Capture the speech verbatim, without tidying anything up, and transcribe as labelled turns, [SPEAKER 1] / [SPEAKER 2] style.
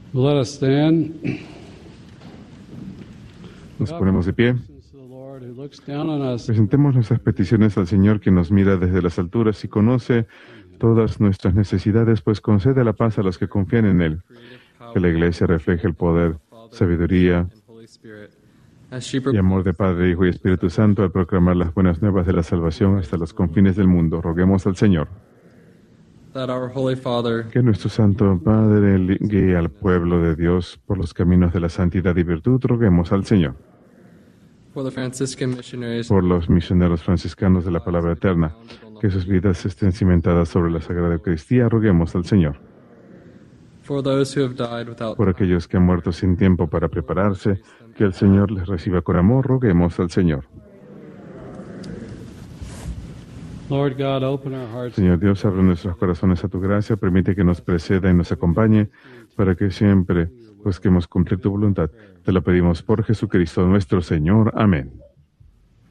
[SPEAKER 1] Let us stand.
[SPEAKER 2] Nos ponemos de pie. Presentemos nuestras peticiones al Señor, que nos mira desde las alturas y conoce todas nuestras necesidades, pues concede la paz a los que confían en Él. Que la Iglesia refleje el poder, sabiduría y amor de Padre, Hijo y Espíritu Santo al proclamar las buenas nuevas de la salvación hasta los confines del mundo. Roguemos al Señor. Que nuestro Santo Padre guíe al pueblo de Dios por los caminos de la santidad y virtud. Roguemos al Señor. Por los misioneros franciscanos de la palabra eterna, que sus vidas estén cimentadas sobre la Sagrada Eucaristía. Roguemos al Señor. Por aquellos que han muerto sin tiempo para prepararse, que el Señor les reciba con amor. Roguemos al Señor. Señor Dios, abre nuestros corazones a tu gracia, permite que nos preceda y nos acompañe, para que siempre busquemos cumplir tu voluntad. Te lo pedimos por Jesucristo nuestro Señor. Amén.